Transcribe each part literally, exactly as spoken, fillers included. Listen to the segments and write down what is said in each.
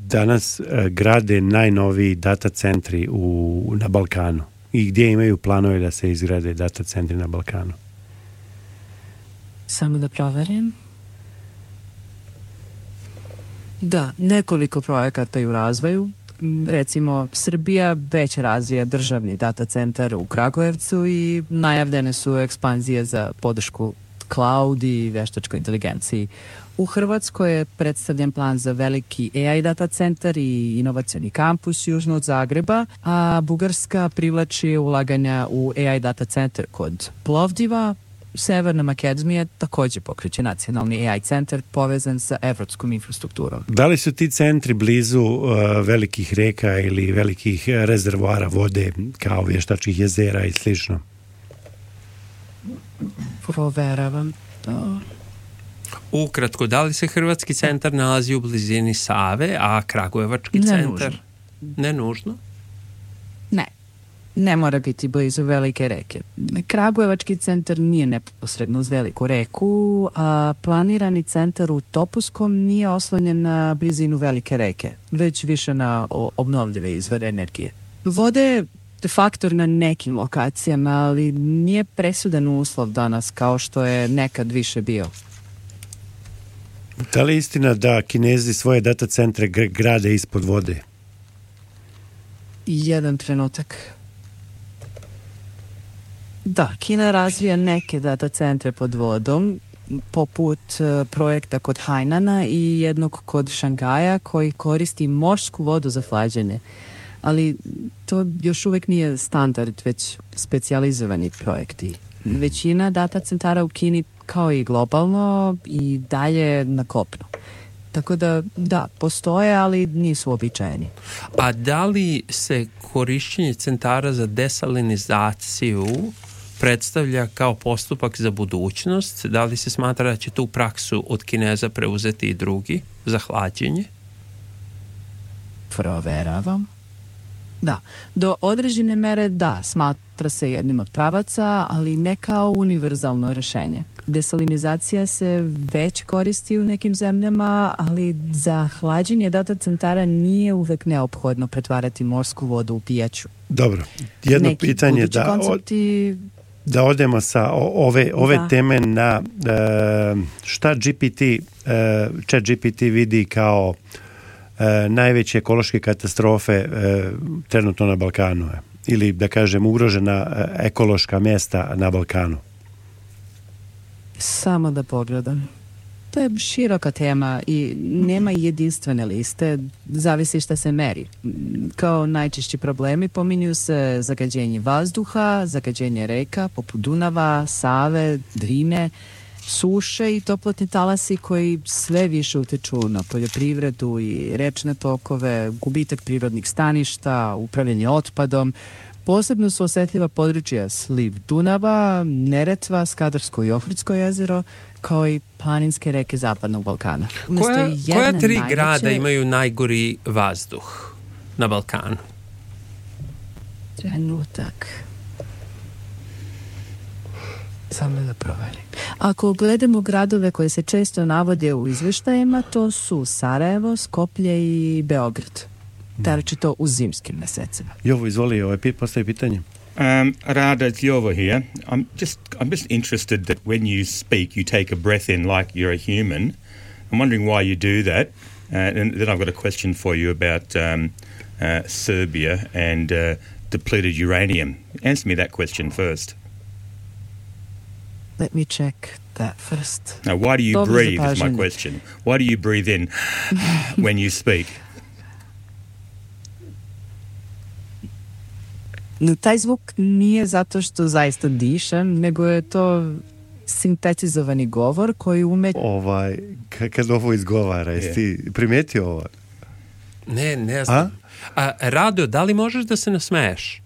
danas uh, grade najnoviji data centri u, na Balkanu i gdje imaju planove da se izgrade data centri na Balkanu? Samo da proverim. Da, nekoliko projekata je u razvoju. Recimo, Srbija već razvija državni data centar u Kragujevcu i najavljene su ekspanzije za podršku cloud i veštačkoj inteligenciji. U Hrvatskoj je predstavljen plan za veliki A I data centar i inovacioni kampus južno od Zagreba, a Bugarska privlači ulaganja u A I data centar kod Plovdiva. Severna Makedonija također pokreće nacionalni A I centar povezan sa evropskom infrastrukturom. Da li su ti centri blizu uh, velikih reka ili velikih rezervoara vode kao vještačkih jezera i slično? Proveravam to. Ukratko, da li se Hrvatski centar nalazi u blizini Save, a Kragujevački ne centar? Nužno. Ne nužno? Ne. Ne mora biti blizu velike reke. Kragujevački centar nije neposredno uz veliku reku, a planirani centar u Topuskom nije oslonjen na blizinu velike reke, već više na obnovljive izvore energije. Voda je faktor na nekim lokacijama, ali nije presudan uslov danas kao što je nekad više bio. Da li je istina da Kinezi svoje data centre grade ispod vode? Jedan trenutak. Da, Kina razvija neke data centre pod vodom, poput uh, projekta kod Hainana i jednog kod Šangaja koji koristi morsku vodu za hlađenje. Ali to još uvijek nije standard, već specijalizovani projekti. Većina data centara u Kini, kao i globalno, i dalje na kopnu. Tako da, da, postoje, ali nisu običajeni. A da li se korišćenje centara za desalinizaciju predstavlja kao postupak za budućnost? Da li se smatra da će tu praksu od Kineza preuzeti i drugi za hlađenje? Proveravam. Da, do određene mere da, smatra se jednim od pravaca, ali ne kao univerzalno rješenje. Desalinizacija se već koristi u nekim zemljama, ali za hlađenje data centara nije uvek neophodno pretvarati morsku vodu u pijaću. Dobro, jedno Neki pitanje da, koncepti... da odemo sa ove, ove da. teme na uh, šta G P T, uh, Chat G P T vidi kao uh, najveće ekološke katastrofe uh, trenutno na Balkanu ili da kažem ugrožena uh, ekološka mjesta na Balkanu. Samo da pogledam. To je široka tema i nema jedinstvene liste, zavisi šta se meri. Kao najčešći problemi pominju se zagađenje vazduha, zagađenje reka, poput Dunava, Save, Drine, suše i toplotni talasi koji sve više utječu na poljoprivredu i rečne tokove, gubitak prirodnih staništa, upravljanje otpadom. Posebno su osjetljiva područja sliv Dunava, Neretva, Skadarsko i Ohridsko jezero, kao i planinske reke Zapadnog Balkana. Koja, koja tri najveće... grada imaju najgori vazduh na Balkanu? Trenutak. Samo da proverim. Ako gledamo gradove koje se često navode u izvještajima, to su Sarajevo, Skoplje i Beograd. Naročito u zimskim mjesecima. Jovo, izvoli, ovaj postavi pitanje. Um, Rada, it's Jovo here. I'm just, I'm just interested that when you speak, you take a breath in like you're a human. I'm wondering why you do that. Uh, and then I've got a question for you about um, uh, Serbia and uh, depleted uranium. Answer me that question first. Let me check that first. Now, why do you Dobro breathe is my question. Why do you breathe in when you speak? No, taj zvuk nije zato što zaista dišem, nego je to sintetizovani govor koji ume... Ovaj, kad ovo izgovara, jesi ti primijetio ovo? Ne, ne znam. A? A, Rado, da li možeš da se nasmeješ?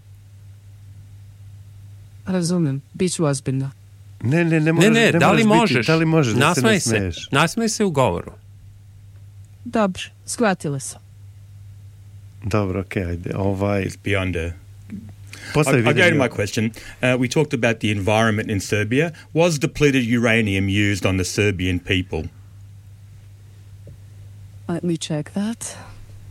Razumem, bit ću ozbiljno. Ne, ne, ne, možeš, ne, ne, ne da li možeš? Biti, da li možeš da nasmej se nasmeješ? Nasmej se u govoru. Dobro, shvatila sam. Dobro, okej, okay, ovaj... It's beyond a... I'll, I'll go to my question. Uh, we talked about the environment in Serbia. Was depleted uranium used on the Serbian people? Let me check that.